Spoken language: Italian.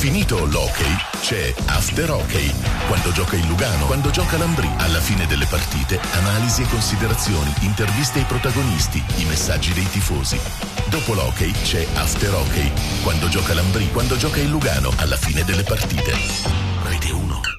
Finito l'hockey, c'è After Hockey. Quando gioca il Lugano, quando gioca l'Ambrì. Alla fine delle partite, analisi e considerazioni, interviste ai protagonisti, i messaggi dei tifosi. Dopo l'hockey c'è After Hockey. Quando gioca l'Ambrì, quando gioca il Lugano, alla fine delle partite. Rete 1.